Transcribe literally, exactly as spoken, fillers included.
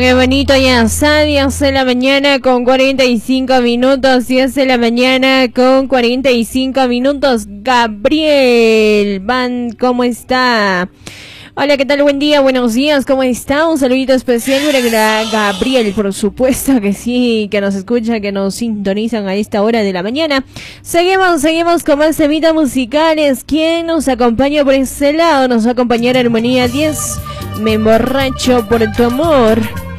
Qué bonito, ya está, diez de la mañana con cuarenta y cinco minutos, diez de la mañana con cuarenta y cinco minutos. Gabriel Van, ¿cómo está? Hola, ¿qué tal? Buen día, buenos días, ¿cómo está? Un saludito especial para Gabriel, por supuesto que sí, que nos escucha, que nos sintonizan a esta hora de la mañana. Seguimos, seguimos con más temitas musicales. ¿Quién nos acompaña por ese lado? Nos va a acompañar Armonía diez, Me emborracho por tu amor.